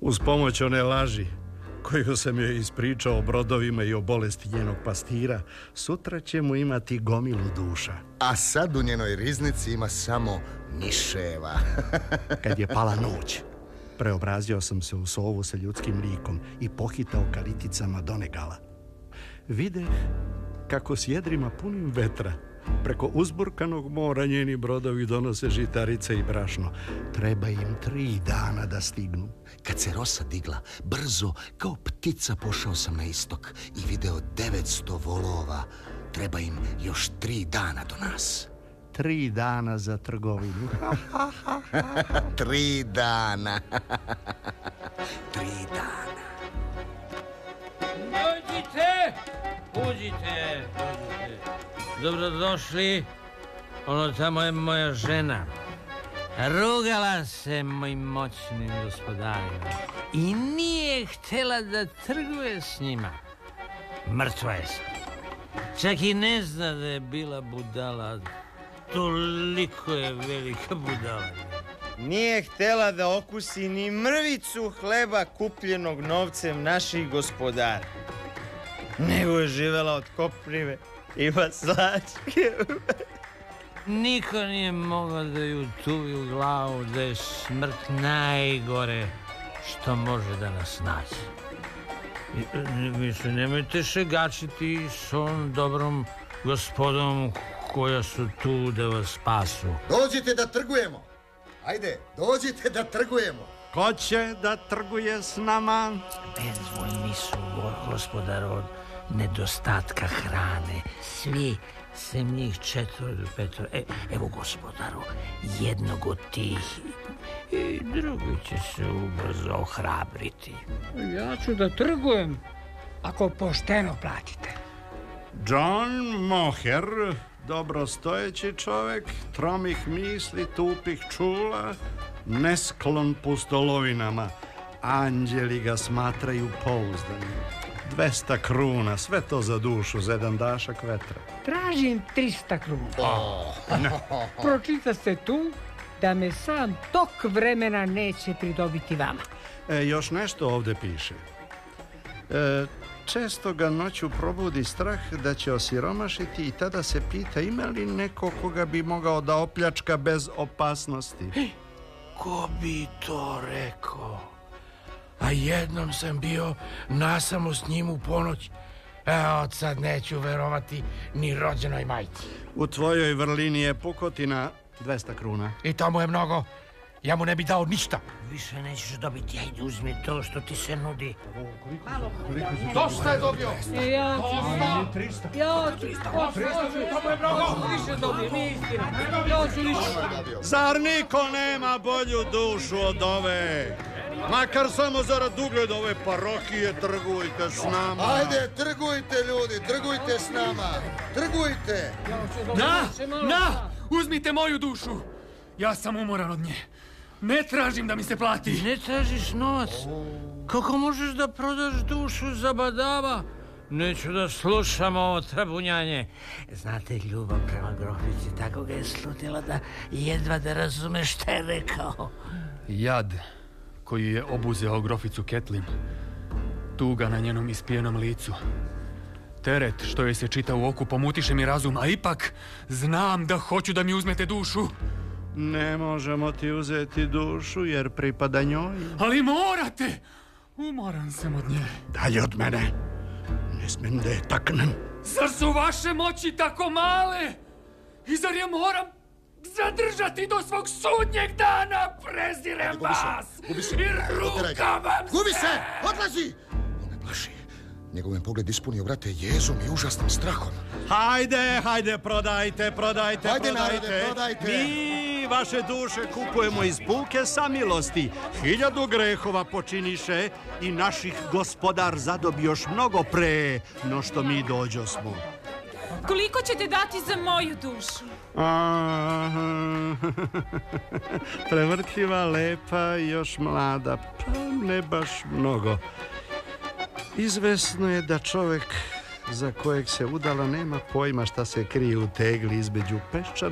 Uz pomoć one laži koju sam joj ispričao o brodovima i o bolesti njenog pastira, sutra ćemo imati gomilu duša. A sad u njenoj riznici ima samo miševa. Kad je pala noć, preobrazio sam se u sovu sa ljudskim likom i pohitao ka liticama Donegala. Videh kako s jedrima punim vetra preko uzburkanog mora njeni brodovi donose žitarice i brašno. Treba im 3 dana da stignu. Kad se rosa digla, brzo, kao ptica pošao sam na istok i video 900 volova. Treba im još 3 dana do nas. 3 dana za trgovinu. 3 dana. 3 dana. Dođite! Uđite! Dobrodošli. Ono tamo je moja žena. Rugala se mojim moćnim gospodarima i nije htjela da trguje s njima. Mrtva je sad. Čak i ne zna da je bila budala. Toliko je velika budala. Nije htjela da okusi ni mrvicu hleba kupljenog novcem naših gospodara. Nego je živela od koprive i maslačke. Niko nije mogao da ju tuvi u glavu da je smrt najgore što može da nas nađe. Mislim, nemojte šegačiti s ovom dobrom gospodom koja su tu da vas spasu. Dođite da trgujemo. Ajde, dođite da trgujemo. Ko će da trguje s nama? Bezvoljni su, gospodar, od nedostatka hrane. Svi, sem njih 4 ili 5. Evo, gospodaru, jednog od tih i drugi će se ubrzo ohrabriti. Ja ću da trgujem ako pošteno platite. John Moher, dobrostojeći čovjek, tromih misli, tupih čula, nesklon pustolovinama. Anđeli ga smatraju pouzdanim. 200 kruna, sve to za dušu, za jedan dašak vetra. Tražim 300 kruna. Pročita se tu da me sam tok vremena neće pridobiti vama. Još nešto ovdje piše. Često ga noću probudi strah da će osiromašiti i tada se pita ima li neko koga bi mogao da opljačka bez opasnosti. Ko bi to rekao? A jednom sam bio nasamo s njim u ponoć. Od sad neću verovati ni rođenoj majci. U tvojoj vrlini je pukotina 200 kruna. I to mu je mnogo. Ja mu ne bi dao ništa. Više nećeš dobiti, ajde uzmi to što ti se nudi. Dosta je dobio. Ja ću više dobijem, istina. Ja ću više. Zar niko nema bolju dušu od ove? Makar samo zarad ugleda ove parohije trgujte s nama. Ajde, trgujte ljudi, trgujte s nama. Trgujte. Uzmite moju dušu. Ja sam umoran od nje. Ne tražim da mi se plati. Ne tražiš novac? Kako možeš da prodaš dušu za badava? Neću da slušam ovo trabunjanje. Znate, ljubav prema grofici tako ga je slutila da jedva da razume šta je rekao. Jad koji je obuzeo groficu Ketlin. Tuga na njenom ispijenom licu. Teret što joj se čita u oku pomutiše mi razum, a ipak znam da hoću da mi uzmete dušu. Ne možemo ti uzeti dušu jer pripada njoj. Ali morate! Umoran sam od nje. Dalje od mene. Ne smijem da je taknem. Zar su vaše moći tako male? I zar je moram zadržati do svog sudnjeg dana? Prezirem vas! I rukavam se! Gubi se! Odlazi! On me plaši. Njegov me pogled ispunio, brate, jezom i užasnim strahom. Hajde, prodajte. Ajde, narode, prodajte. Mi vaše duše kupujemo iz puke samilosti. 1000 grehova počiniše i naših gospodar zadobi još mnogo pre no što mi dođosmo. Koliko ćete dati za moju dušu? Prevrtljiva, lepa i još mlada, pa ne baš mnogo. Izvesno je da čovjek za kojeg se udala nema pojma šta se krije u tegli između peščanog